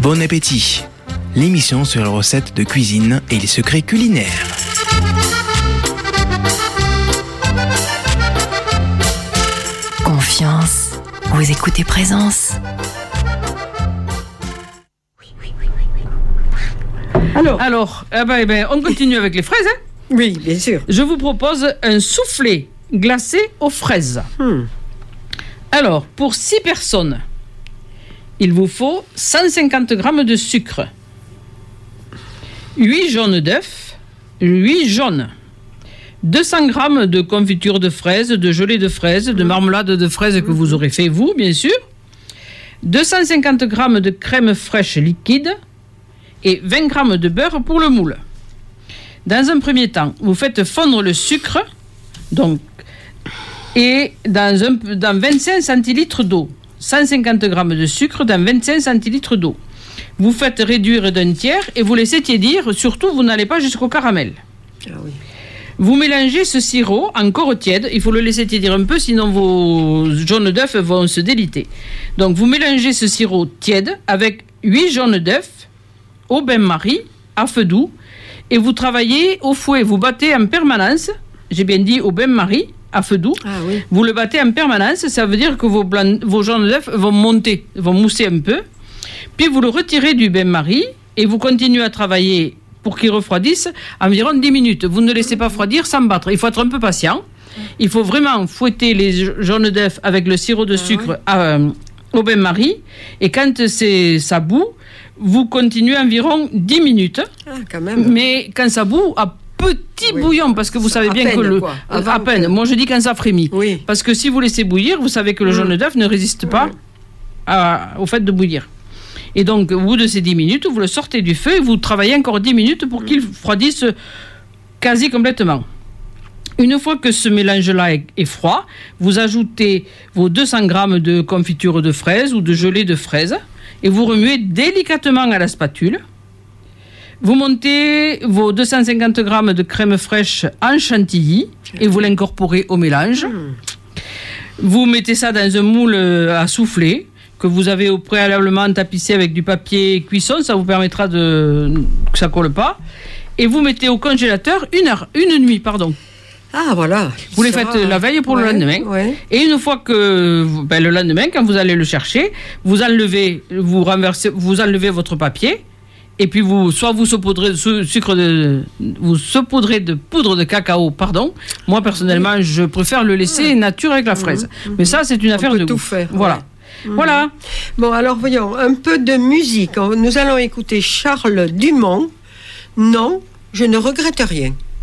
Bon appétit. L'émission sur les recettes de cuisine et les secrets culinaires. Confiance. Vous écoutez Présence. Alors, on continue avec les fraises. Hein. Oui, bien sûr. Je vous propose un soufflé glacé aux fraises. Alors, pour 6 personnes, il vous faut 150 g de sucre, 8 jaunes d'œufs, 8 jaunes, 200 g de confiture de fraises, de gelée de fraises, de marmelade de fraises que vous aurez fait vous, bien sûr, 250 g de crème fraîche liquide et 20 g de beurre pour le moule. Dans un premier temps, vous faites fondre le sucre dans 25 centilitres d'eau. 150 g de sucre dans 25 centilitres d'eau. Vous faites réduire d'un tiers et vous laissez tiédir. Surtout, vous n'allez pas jusqu'au caramel. Ah oui. Vous mélangez ce sirop encore tiède. Il faut le laisser tiédir un peu, sinon vos jaunes d'œufs vont se déliter. Donc, vous mélangez ce sirop tiède avec 8 jaunes d'œufs au bain-marie à feu doux et vous travaillez au fouet. Vous battez en permanence. J'ai bien dit au bain-marie à feu doux. Ah oui. Vous le battez en permanence. Ça veut dire que vos jaunes d'œufs vont monter, vont mousser un peu. Puis vous le retirez du bain-marie et vous continuez à travailler pour qu'il refroidisse environ 10 minutes. Vous ne le laissez pas refroidir sans battre. Il faut être un peu patient. Il faut vraiment fouetter les jaunes d'œufs avec le sirop de sucre au bain-marie. Et quand ça bout, vous continuez environ 10 minutes. Ah, quand même. Mais quand ça bout, à petit bouillon, parce que vous savez bien peine, que à peine. Moi, je dis quand ça frémit. Oui. Parce que si vous laissez bouillir, vous savez que le jaune d'œuf ne résiste pas au fait de bouillir. Et donc, au bout de ces 10 minutes, vous le sortez du feu et vous travaillez encore 10 minutes pour qu'il froidisse quasi complètement. Une fois que ce mélange-là est froid, vous ajoutez vos 200 g de confiture de fraises ou de gelée de fraises et vous remuez délicatement à la spatule. Vous montez vos 250 g de crème fraîche en chantilly et vous l'incorporez au mélange. Vous mettez ça dans un moule à souffler que vous avez au préalablement tapissé avec du papier cuisson. Ça vous permettra que ça ne colle pas. Et vous mettez au congélateur une nuit. Ah, voilà. Vous les faites la veille pour le lendemain. Ouais. Et une fois que, le lendemain, quand vous allez le chercher, vous enlevez votre papier. Et puis vous saupoudrez de poudre de cacao, Moi, personnellement, je préfère le laisser nature avec la fraise. Mais ça, c'est une affaire de goût. Tout faire. Voilà. Ouais. Voilà. Bon, alors voyons, un peu de musique. Nous allons écouter Charles Dumont. Non, je ne regrette rien.